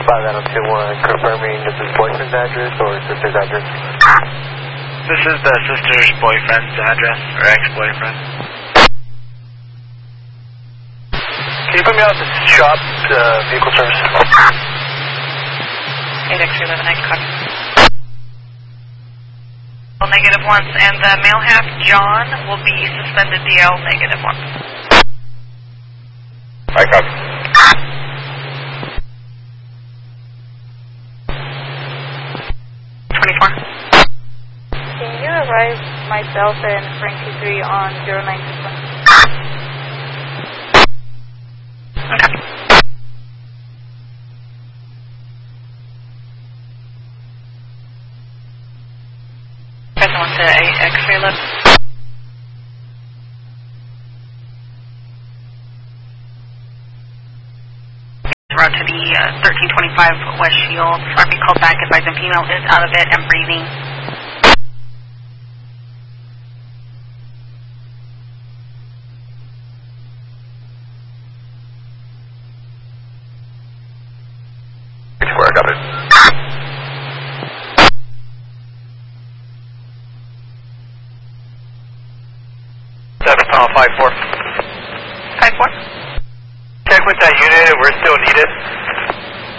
5921, confirming this is boyfriend's address or sister's address? This is the sister's boyfriend's address, or ex-boyfriend. Can you put me out to shop vehicle service? 8X11, copy. Negative once, and the male half, John, will be suspended DL negative once. I copy. 24. Can you advise myself and Frank 23 on 0961? Okay. Press on to X-ray look. Route to the 1325 West Shield. RV called back, advising female is out of it and breathing. Where I got it. Pound 5-4. 5-4. Check with that unit, we're still needed.